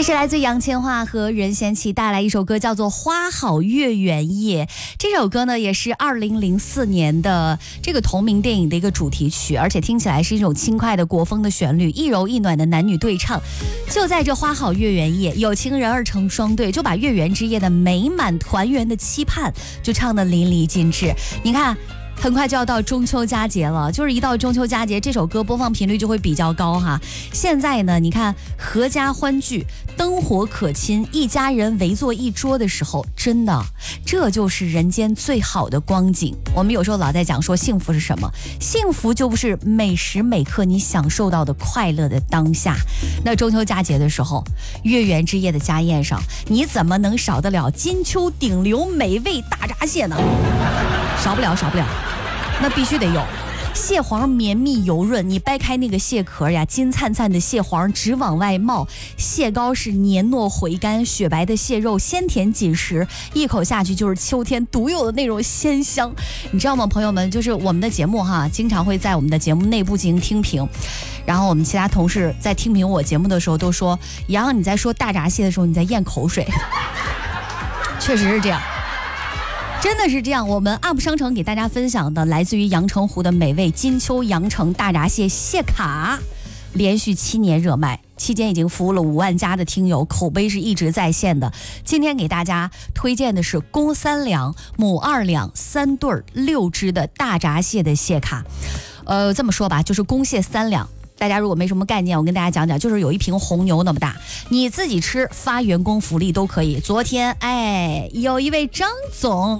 这是来自杨千嬅和任贤齐带来一首歌，叫做《花好月圆夜》。这首歌呢，也是2004年的这个同名电影的一个主题曲，而且听起来是一种轻快的国风的旋律，一柔一暖的男女对唱。就在这花好月圆夜，有情人儿成双对，就把月圆之夜的美满团圆的期盼就唱得淋漓尽致。你看，很快就要到中秋佳节了，就是一到中秋佳节，这首歌播放频率就会比较高哈。现在呢，你看阖家欢聚，灯火可亲，一家人围坐一桌的时候，真的，这就是人间最好的光景。我们有时候老在讲说幸福是什么，幸福就是每时每刻你享受到的快乐的当下。那中秋佳节的时候，月圆之夜的家宴上，你怎么能少得了金秋顶流美味大闸蟹呢？少不了，少不了。那必须得有蟹黄绵密油润，你掰开那个蟹壳呀，金灿灿的蟹黄直往外冒，蟹膏是黏糯回甘，雪白的蟹肉鲜甜紧实，一口下去就是秋天独有的那种鲜香。你知道吗，朋友们，就是我们的节目哈，经常会在我们的节目内部进行听评，然后我们其他同事在听评我节目的时候都说，杨你在说大闸蟹的时候你在咽口水。确实是这样，真的是这样。我们 UP 商城给大家分享的来自于阳澄湖的美味金秋阳澄大闸蟹蟹卡，连续7年热卖，期间已经服务了5万家的听友，口碑是一直在线的。今天给大家推荐的是公3两母2两3对6只的大闸蟹的蟹卡。这么说吧，就是公蟹3两。大家如果没什么概念，我跟大家讲讲，就是有一瓶红牛那么大，你自己吃发员工福利都可以。昨天有一位张总